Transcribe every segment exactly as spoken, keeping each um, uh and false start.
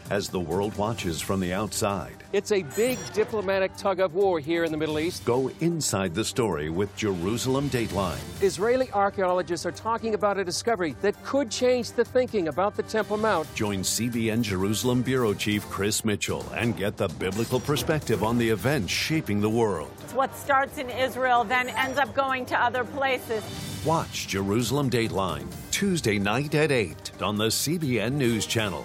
as the world watches from the outside. It's a big diplomatic tug of war here in the Middle East. Go inside the story with Jerusalem Dateline. Israeli archaeologists are talking about a discovery that could change the thinking about the Temple Mount. Join C B N Jerusalem Bureau Chief Chris Mitchell and get the biblical perspective on the events shaping the world. What starts in Israel then ends up going to other places. Watch Jerusalem Dateline Tuesday night at eight on the C B N News Channel.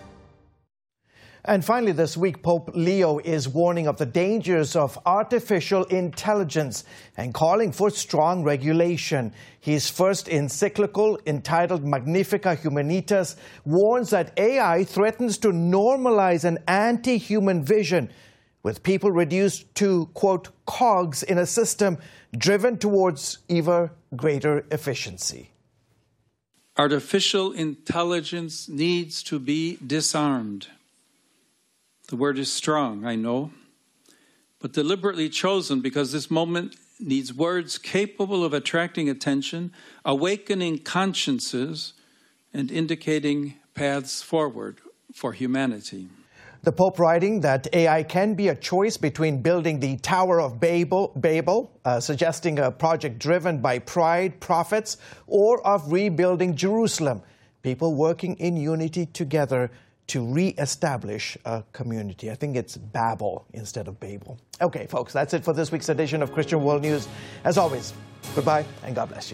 And finally this week, Pope Leo is warning of the dangers of artificial intelligence and calling for strong regulation. His first encyclical, entitled Magnificat Humanitas, warns that A I threatens to normalize an anti-human vision, with people reduced to, quote, cogs in a system driven towards ever greater efficiency. Artificial intelligence needs to be disarmed. The word is strong, I know, but deliberately chosen because this moment needs words capable of attracting attention, awakening consciences, and indicating paths forward for humanity. The Pope writing that A I can be a choice between building the Tower of Babel, Babel uh, suggesting a project driven by pride, profits, or of rebuilding Jerusalem, people working in unity together to re-establish a community. I think it's Babel instead of Babel. Okay, folks, that's it for this week's edition of Christian World News. As always, goodbye and God bless you.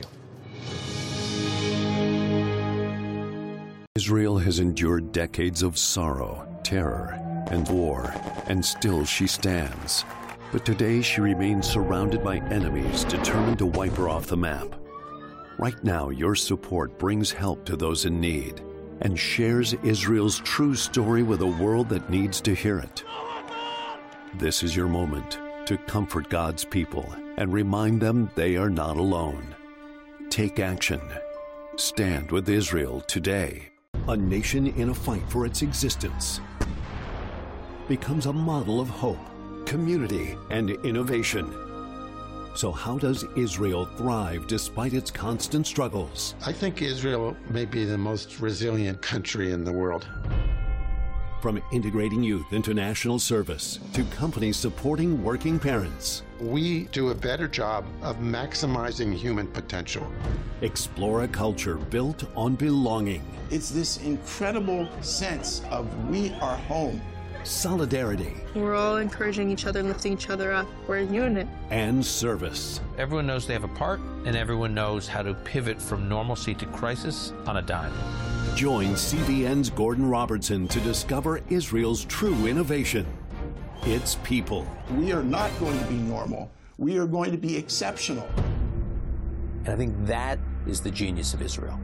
Israel has endured decades of sorrow, terror, and war, and still she stands. But today she remains surrounded by enemies determined to wipe her off the map. Right now, your support brings help to those in need and shares Israel's true story with a world that needs to hear it. This is your moment to comfort God's people and remind them they are not alone. Take action. Stand with Israel today. A nation in a fight for its existence becomes a model of hope, community, and innovation. So how does Israel thrive despite its constant struggles? I think Israel may be the most resilient country in the world. From integrating youth into national service to companies supporting working parents. We do a better job of maximizing human potential. Explore a culture built on belonging. It's this incredible sense of we are home. Solidarity. We're all encouraging each other, lifting each other up. We're a unit. And service. Everyone knows they have a part, and everyone knows how to pivot from normalcy to crisis on a dime. Join C B N's Gordon Robertson to discover Israel's true innovation. Its people. We are not going to be normal. We are going to be exceptional. And I think that is the genius of Israel.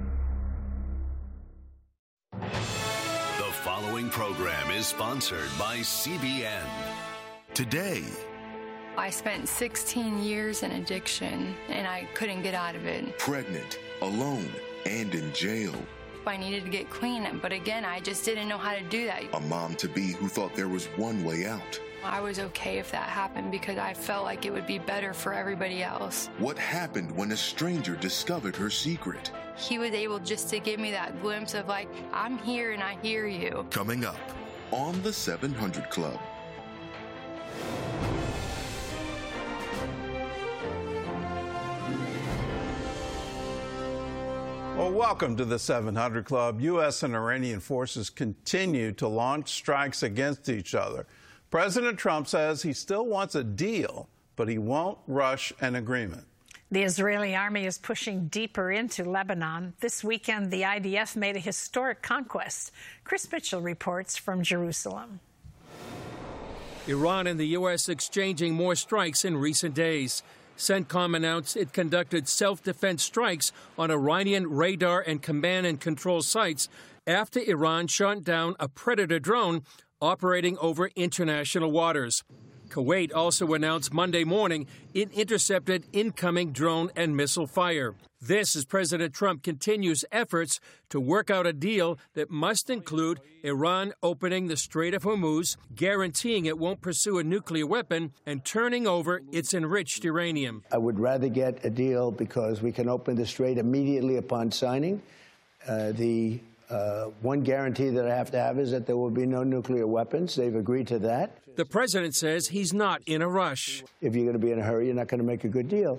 The following program is sponsored by C B N. Today. I spent sixteen years in addiction, and I couldn't get out of it. Pregnant, alone, and in jail. I needed to get clean, but again, I just didn't know how to do that. A mom-to-be who thought there was one way out. I was okay if that happened because I felt like it would be better for everybody else. What happened when a stranger discovered her secret? He was able just to give me that glimpse of like, I'm here and I hear you. Coming up on the seven hundred Club. Well, welcome to the seven hundred Club. U S and Iranian forces continue to launch strikes against each other. President Trump says he still wants a deal, but he won't rush an agreement. The Israeli army is pushing deeper into Lebanon. This weekend, the I D F made a historic conquest. Chris Mitchell reports from Jerusalem. Iran and the U S exchanging more strikes in recent days. CENTCOM announced it conducted self-defense strikes on Iranian radar and command and control sites after Iran shot down a Predator drone operating over international waters. Kuwait also announced Monday morning it intercepted incoming drone and missile fire. This as President Trump continues efforts to work out a deal that must include Iran opening the Strait of Hormuz, guaranteeing it won't pursue a nuclear weapon, and turning over its enriched uranium. I would rather get a deal because we can open the strait immediately upon signing. Uh, the Uh, one guarantee that I have to have is that there will be no nuclear weapons. They've agreed to that. The president says he's not in a rush. If you're going to be in a hurry, you're not going to make a good deal.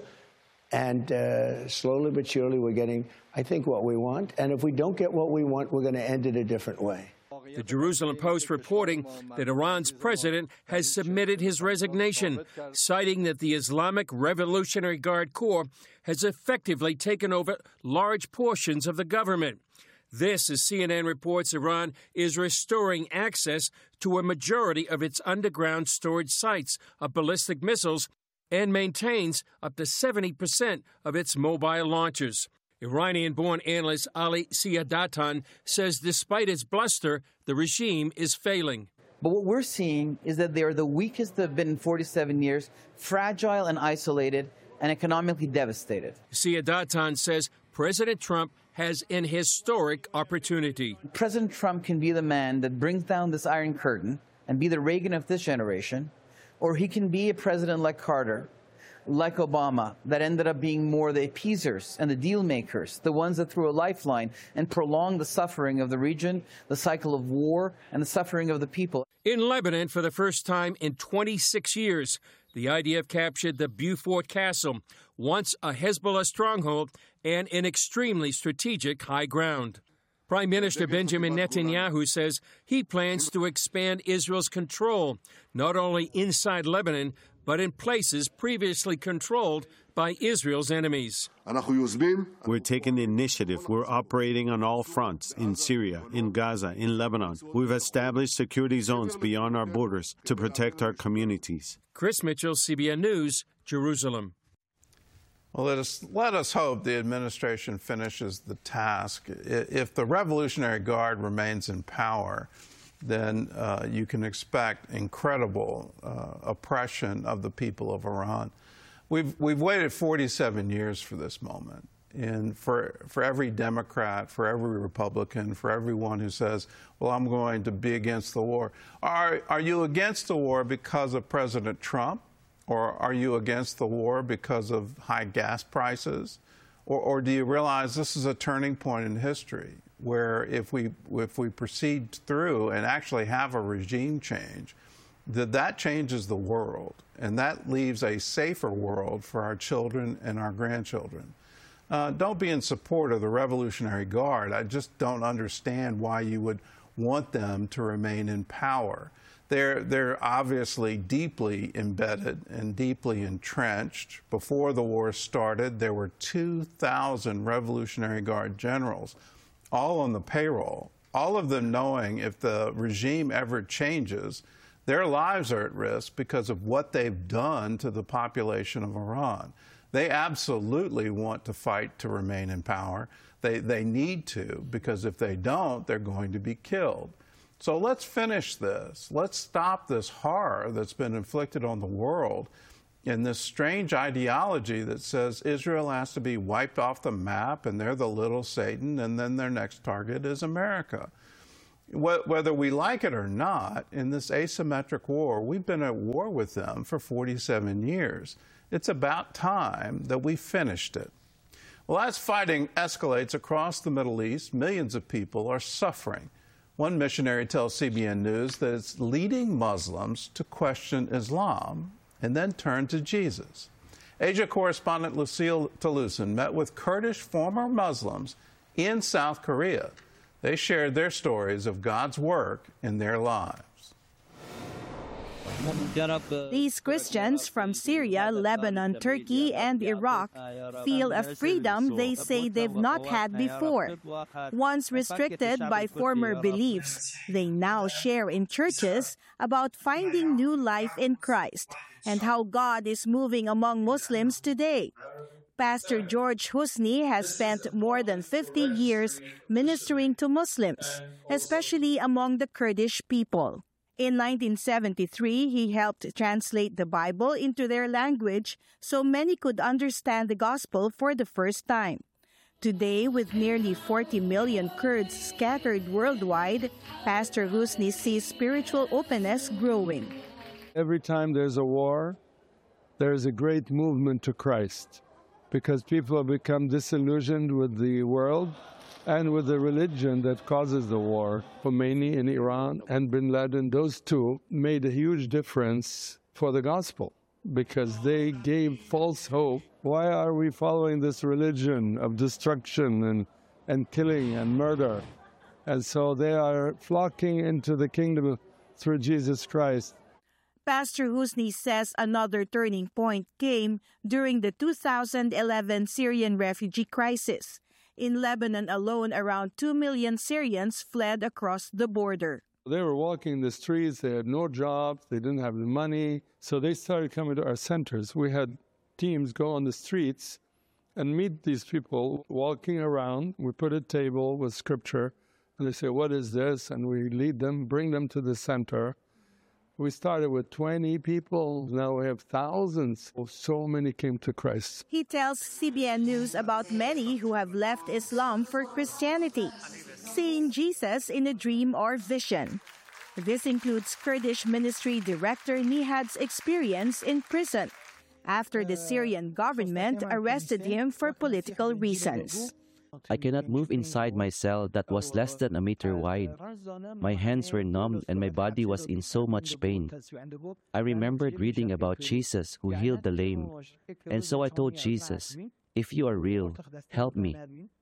And uh, slowly but surely, we're getting, I think, what we want. And if we don't get what we want, we're going to end it a different way. The Jerusalem Post reporting that Iran's president has submitted his resignation, citing that the Islamic Revolutionary Guard Corps has effectively taken over large portions of the government. This, as C N N reports, Iran is restoring access to a majority of its underground storage sites of ballistic missiles and maintains up to seventy percent of its mobile launchers. Iranian-born analyst Ali Siadatan says despite its bluster, the regime is failing. But what we're seeing is that they are the weakest they've been in forty-seven years, fragile and isolated, and economically devastated. Siadatan says President Trump has an historic opportunity. President Trump can be the man that brings down this Iron Curtain and be the Reagan of this generation, or he can be a president like Carter, like Obama, that ended up being more the appeasers and the deal makers, the ones that threw a lifeline and prolonged the suffering of the region, the cycle of war, and the suffering of the people. In Lebanon, for the first time in twenty-six years, the I D F captured the Beaufort Castle, once a Hezbollah stronghold and an extremely strategic high ground. Prime Minister Benjamin Netanyahu says he plans to expand Israel's control, not only inside Lebanon, but in places previously controlled by Israel's enemies. We're taking the initiative. We're operating on all fronts, in Syria, in Gaza, in Lebanon. We've established security zones beyond our borders to protect our communities. Chris Mitchell, C B N News, Jerusalem. Well, let us, let us hope the administration finishes the task. If the Revolutionary Guard remains in power, then uh, you can expect incredible uh, oppression of the people of Iran. We've, we've waited forty-seven years for this moment. And for, for every Democrat, for every Republican, for everyone who says, well, I'm going to be against the war. Are, are you against the war because of President Trump? Or are you against the war because of high gas prices? Or, or do you realize this is a turning point in history where if we, if we proceed through and actually have a regime change, that that changes the world, and that leaves a safer world for our children and our grandchildren. Uh, don't be in support of the Revolutionary Guard. I just don't understand why you would want them to remain in power. They're, they're obviously deeply embedded and deeply entrenched. Before the war started, there were two thousand Revolutionary Guard generals, all on the payroll, all of them knowing if the regime ever changes, their lives are at risk because of what they've done to the population of Iran. They absolutely want to fight to remain in power. They, they need to, because if they don't, they're going to be killed. So let's finish this. Let's stop this horror that's been inflicted on the world and this strange ideology that says Israel has to be wiped off the map and they're the little Satan and then their next target is America. Whether we like it or not, in this asymmetric war, we've been at war with them for forty-seven years. It's about time that we finished it. Well, as fighting escalates across the Middle East, millions of people are suffering. One missionary tells C B N News that it's leading Muslims to question Islam and then turn to Jesus. Asia correspondent Lucille Talusan met with Kurdish former Muslims in South Korea. They shared their stories of God's work in their lives. These Christians from Syria, Lebanon, Turkey, and Iraq feel a freedom they say they've not had before. Once restricted by former beliefs, they now share in churches about finding new life in Christ and how God is moving among Muslims today. Pastor George Husni has spent more than fifty years ministering to Muslims, especially among the Kurdish people. In nineteen seventy-three, he helped translate the Bible into their language so many could understand the gospel for the first time. Today, with nearly forty million Kurds scattered worldwide, Pastor Husni sees spiritual openness growing. Every time there's a war, there's a great movement to Christ, because people have become disillusioned with the world and with the religion that causes the war. Khomeini in Iran and bin Laden, those two made a huge difference for the gospel because they gave false hope. Why are we following this religion of destruction and, and killing and murder? And so they are flocking into the kingdom through Jesus Christ. Pastor Husni says another turning point came during the two thousand eleven Syrian refugee crisis. In Lebanon alone, around two million Syrians fled across the border. They were walking the streets, they had no jobs, they didn't have the money, so they started coming to our centers. We had teams go on the streets and meet these people walking around. We put a table with scripture, and they say, what is this? And we lead them, bring them to the center. We started with twenty people. Now we have thousands. So many came to Christ. He tells C B N News about many who have left Islam for Christianity, seeing Jesus in a dream or vision. This includes Kurdish ministry director Nihad's experience in prison after the Syrian government arrested him for political reasons. I cannot move inside my cell that was less than a meter wide. My hands were numb and my body was in so much pain. I remembered reading about Jesus who healed the lame. And so I told Jesus, if you are real, help me.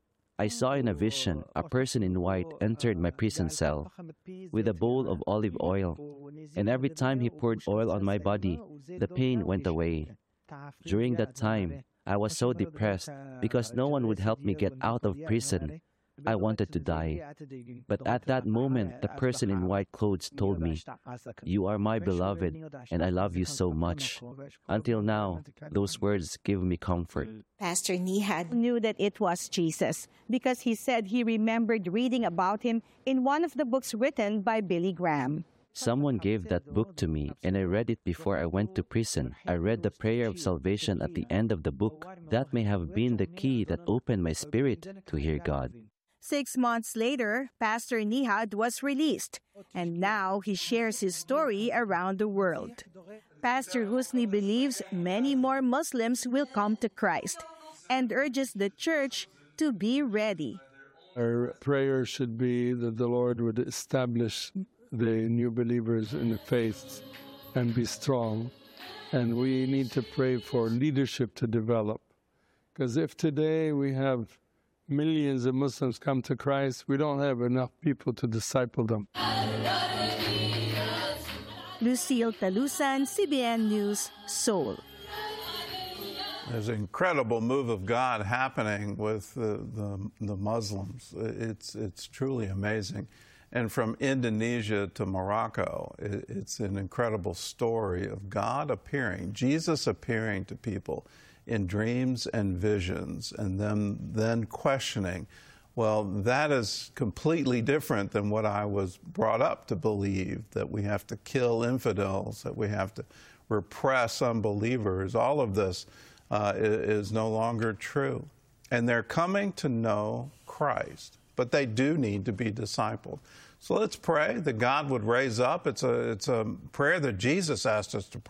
I saw in a vision a person in white entered my prison cell with a bowl of olive oil. And every time he poured oil on my body, the pain went away. During that time, I was so depressed because no one would help me get out of prison. I wanted to die. But at that moment, the person in white clothes told me, "You are my beloved, and I love you so much." Until now, those words give me comfort. Pastor Nihad knew that it was Jesus because he said he remembered reading about him in one of the books written by Billy Graham. Someone gave that book to me, and I read it before I went to prison. I read the prayer of salvation at the end of the book. That may have been the key that opened my spirit to hear God. Six months later, Pastor Nihad was released, and now he shares his story around the world. Pastor Husni believes many more Muslims will come to Christ and urges the church to be ready. Our prayer should be that the Lord would establish the new believers in the faith and be strong. And we need to pray for leadership to develop. Because if today we have millions of Muslims come to Christ, we don't have enough people to disciple them. Lucille Talusan, C B N News, Seoul. There's an incredible move of God happening with the, the, the Muslims. It's, it's truly amazing. And from Indonesia to Morocco, it's an incredible story of God appearing, Jesus appearing to people in dreams and visions, and them then questioning, well, that is completely different than what I was brought up to believe, that we have to kill infidels, that we have to repress unbelievers. All of this uh, is no longer true. And they're coming to know Christ. But they do need to be discipled. So let's pray that God would raise up. It's a, it's a prayer that Jesus asked us to pray.